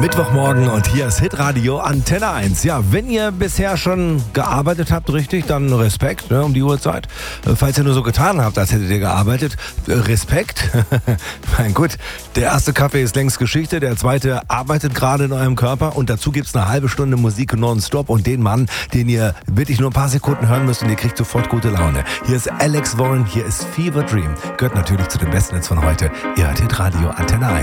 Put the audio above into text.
Mittwochmorgen und hier ist Hitradio Antenne 1. Ja, wenn ihr bisher schon gearbeitet habt, richtig, dann Respekt, ne, um die Uhrzeit. Falls ihr nur so getan habt, als hättet ihr gearbeitet, Respekt. Mein Gott, der erste Kaffee ist längst Geschichte, der zweite arbeitet gerade in eurem Körper und dazu gibt's eine halbe Stunde Musik nonstop und den Mann, den ihr wirklich nur ein paar Sekunden hören müsst und ihr kriegt sofort gute Laune. Hier ist Alex Warren, hier ist Fever Dream. Gehört natürlich zu den besten Hits von heute. Ihr hört Hitradio Antenne 1.